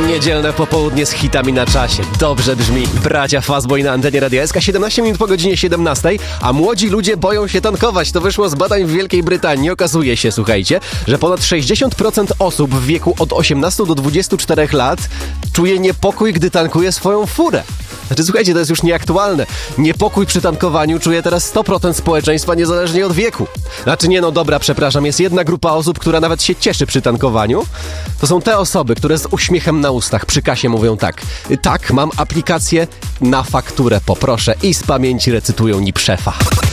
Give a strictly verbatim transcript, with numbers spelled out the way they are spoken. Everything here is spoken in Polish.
Niedzielne popołudnie z hitami na czasie. Dobrze brzmi. Bracia Fazboy na antenie Radia S K. siedemnaście minut po godzinie siedemnastej, a młodzi ludzie boją się tankować. To wyszło z badań w Wielkiej Brytanii. Okazuje się, słuchajcie, że ponad sześćdziesiąt procent osób w wieku od osiemnastu do dwudziestu czterech lat czuje niepokój, gdy tankuje swoją furę. Znaczy, słuchajcie, to jest już nieaktualne. Niepokój przy tankowaniu czuje teraz sto procent społeczeństwa, niezależnie od wieku. Znaczy, nie no, dobra, przepraszam, jest jedna grupa osób, która nawet się cieszy przy tankowaniu. To są te osoby, które z uśmiechem na ustach przy kasie mówią tak. Tak, mam aplikację, na fakturę poproszę i z pamięci recytują NIP szefa.